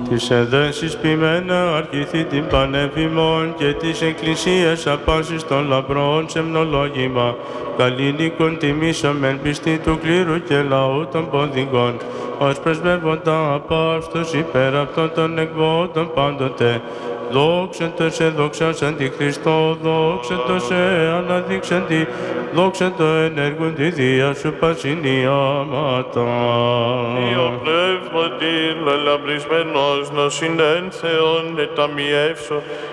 Της εδέσης ποιμένα αρχιθεί την πανεύημον και της εκκλησίας απάσης των λαμπρών σεμνολόγημα. Καλλινίκων τιμήσαμεν πιστή του κλήρου και λαού των ποδηγών. Ως πρεσβεύοντα απάστος υπέρ αυτών των εκβόντων πάντοτε. Δόξεν το σε δόξας αντιχριστό, δόξεν το σε αναδείξαντι, δόξεν το ενέργοντι δια σου πασινιάματα. Io πνεύματι λαλαμπρισμένος να συνένθεον εταμιεύσω